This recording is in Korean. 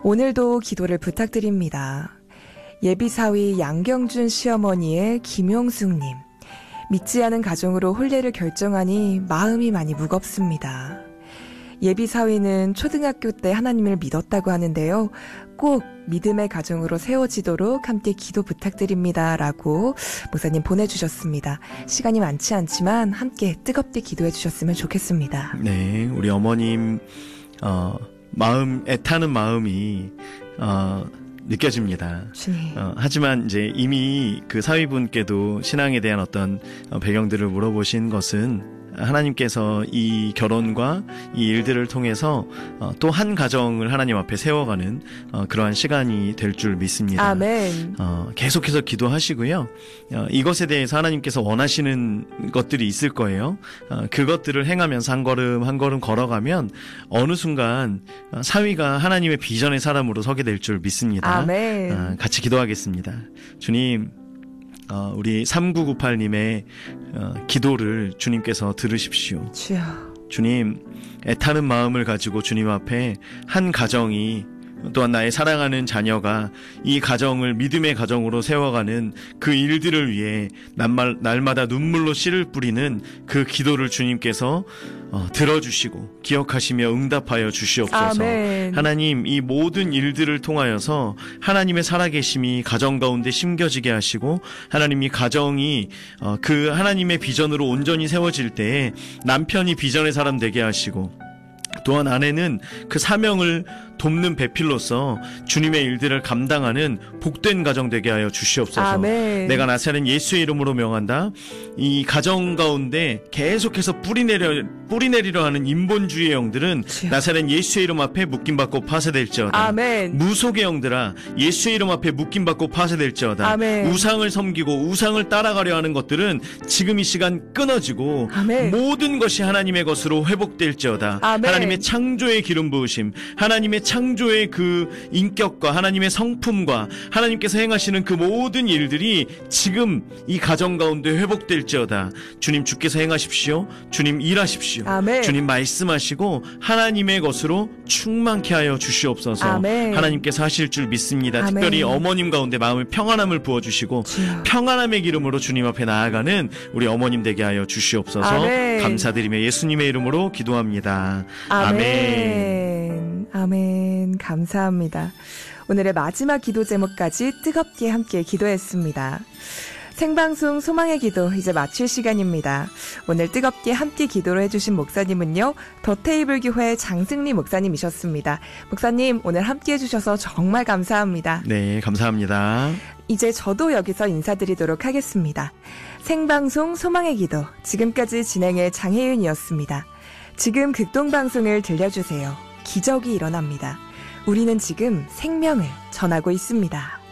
오늘도 기도를 부탁드립니다. 예비사위 양경준 시어머니의 김용숙님. 믿지 않은 가정으로 혼례를 결정하니 마음이 많이 무겁습니다. 예비사위는 초등학교 때 하나님을 믿었다고 하는데요. 꼭 믿음의 가정으로 세워지도록 함께 기도 부탁드립니다. 라고 목사님 보내주셨습니다. 시간이 많지 않지만 함께 뜨겁게 기도해 주셨으면 좋겠습니다. 네, 우리 어머님 애타는 마음이 느껴집니다. 하지만 이제 이미 그 사위분께도 신앙에 대한 어떤 배경들을 물어보신 것은 하나님께서 이 결혼과 이 일들을 통해서 또 한 가정을 하나님 앞에 세워가는 그러한 시간이 될 줄 믿습니다. 아멘. 계속해서 기도하시고요. 이것에 대해서 하나님께서 원하시는 것들이 있을 거예요. 그것들을 행하면서 한 걸음 한 걸음 걸어가면 어느 순간 사위가 하나님의 비전의 사람으로 서게 될 줄 믿습니다. 아멘. 같이 기도하겠습니다. 주님, 우리 3998님의 기도를 주님께서 들으십시오. 주여. 주님, 애타는 마음을 가지고 주님 앞에 한 가정이 또한 나의 사랑하는 자녀가 이 가정을 믿음의 가정으로 세워가는 그 일들을 위해 날마다 눈물로 씨를 뿌리는 그 기도를 주님께서 들어주시고 기억하시며 응답하여 주시옵소서. 아멘. 하나님, 이 모든 일들을 통하여서 하나님의 살아계심이 가정 가운데 심겨지게 하시고 하나님 이 가정이 그 하나님의 비전으로 온전히 세워질 때에 남편이 비전의 사람 되게 하시고 또한 아내는 그 사명을 돕는 배필로서 주님의 일들을 감당하는 복된 가정 되게 하여 주시옵소서. 아멘. 내가 나사렛 예수의 이름으로 명한다. 이 가정 가운데 계속해서 뿌리내리려 하는 인본주의의 영들은 주여. 나사렛 예수의 이름 앞에 묶임받고 파쇄될지어다. 아멘. 무속의 영들아, 예수의 이름 앞에 묶임받고 파쇄될지어다. 아멘. 우상을 섬기고 우상을 따라가려 하는 것들은 지금 이 시간 끊어지고 아멘. 모든 것이 하나님의 것으로 회복될지어다. 아멘. 하나님의 창조의 기름 부으심, 하나님의 창조의 그 인격과 하나님의 성품과 하나님께서 행하시는 그 모든 일들이 지금 이 가정 가운데 회복될지어다. 주님, 주께서 행하십시오. 주님, 일하십시오. 아멘. 주님, 말씀하시고 하나님의 것으로 충만케 하여 주시옵소서. 아멘. 하나님께서 하실 줄 믿습니다. 아멘. 특별히 어머님 가운데 마음의 평안함을 부어주시고 주여. 평안함의 기름으로 주님 앞에 나아가는 우리 어머님 되게 하여 주시옵소서. 아멘. 감사드리며 예수님의 이름으로 기도합니다. 아멘. 아멘. 감사합니다. 오늘의 마지막 기도 제목까지 뜨겁게 함께 기도했습니다. 생방송 소망의 기도 이제 마칠 시간입니다. 오늘 뜨겁게 함께 기도를 해주신 목사님은요, 더테이블 교회 장승리 목사님이셨습니다. 목사님, 오늘 함께 해주셔서 정말 감사합니다. 네, 감사합니다. 이제 저도 여기서 인사드리도록 하겠습니다. 생방송 소망의 기도, 지금까지 진행의 장혜윤이었습니다. 지금 극동방송을 들려주세요. 기적이 일어납니다. 우리는 지금 생명을 전하고 있습니다.